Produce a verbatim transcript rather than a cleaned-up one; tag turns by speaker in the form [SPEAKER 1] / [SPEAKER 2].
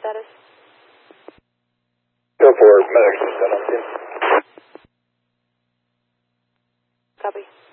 [SPEAKER 1] status?
[SPEAKER 2] Go for it. Medics is done.
[SPEAKER 1] Copy.